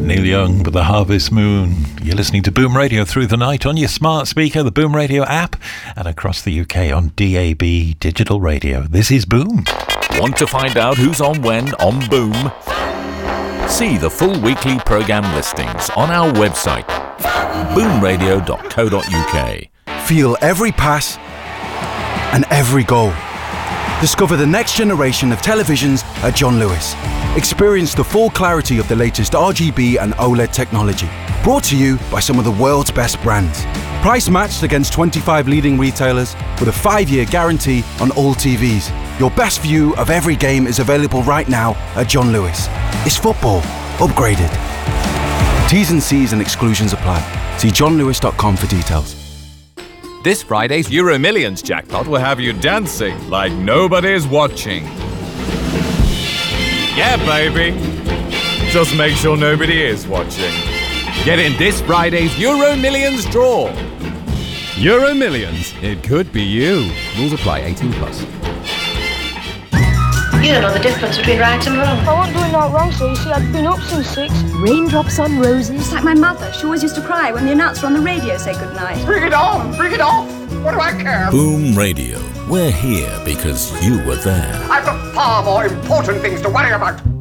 Neil Young with The Harvest Moon. You're listening to Boom Radio through the night on your smart speaker, the Boom Radio app, and across the UK on DAB digital radio. This is Boom. Want to find out who's on when on Boom? See the full weekly programme listings on our website, boomradio.co.uk. Feel every pass and every goal. Discover the next generation of televisions at John Lewis. Experience the full clarity of the latest RGB and OLED technology. Brought to you by some of the world's best brands. Price matched against 25 leading retailers with a 5-year guarantee on all TVs. Your best view of every game is available right now at John Lewis. It's football upgraded. T's and C's and exclusions apply. See johnlewis.com for details. This Friday's Euro Millions jackpot will have you dancing like nobody's watching. Yeah, baby. Just make sure nobody is watching. Get in this Friday's Euro Millions draw. Euro Millions. It could be you. Rules apply. 18 plus. You don't know the difference between right and wrong. I wasn't doing that wrong, so you see, I've been up since 6. Raindrops on roses. It's like my mother. She always used to cry when the announcer on the radio said goodnight. Bring it on! Bring it off! What do I care? Boom Radio. We're here because you were there. I've got far more important things to worry about.